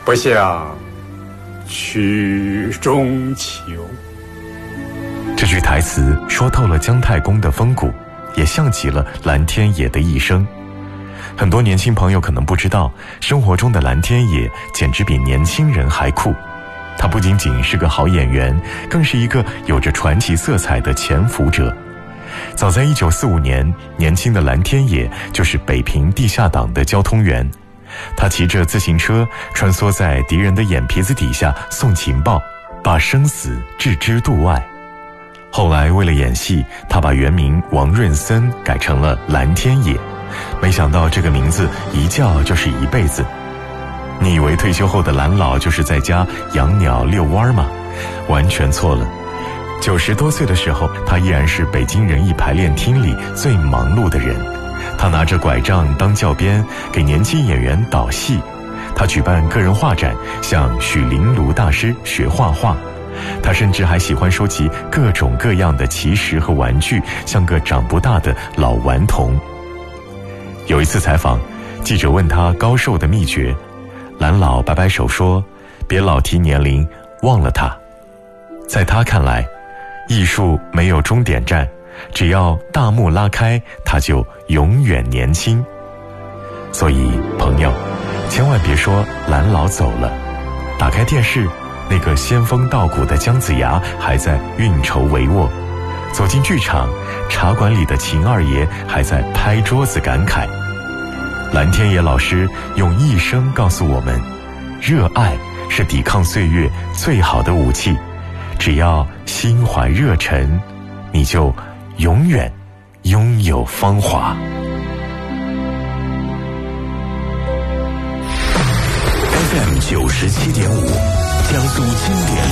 不向曲中求。 这句台词说透了姜太公的风骨，也像极了蓝天野的一生。很多年轻朋友可能不知道，生活中的蓝天野简直比年轻人还酷。他不仅仅是个好演员，更是一个有着传奇色彩的潜伏者。早在1945年，年轻的蓝天野就是北平地下党的交通员。他骑着自行车穿梭在敌人的眼皮子底下送情报，把生死置之度外。后来为了演戏，他把原名王润森改成了蓝天野。没想到这个名字一叫就是一辈子。你以为退休后的蓝老就是在家养鸟遛弯吗？完全错了。90多岁的时候，他依然是北京人艺排练厅里最忙碌的人。他拿着拐杖当教鞭，给年轻演员导戏。他举办个人画展，向许麟庐大师学画画。他甚至还喜欢收集各种各样的奇石和玩具，像个长不大的老顽童。有一次采访，记者问他高寿的秘诀，蓝老摆摆手说：“别老提年龄，忘了他。”在他看来，艺术没有终点站，只要大幕拉开，他就永远年轻。所以朋友，千万别说蓝老走了，打开电视，那个仙风道骨的姜子牙还在运筹帷幄；走进剧场，茶馆里的秦二爷还在拍桌子感慨。蓝天野老师用一生告诉我们，热爱是抵抗岁月最好的武器。只要心怀热忱，你就永远拥有芳华。 FM 97.5，江苏经典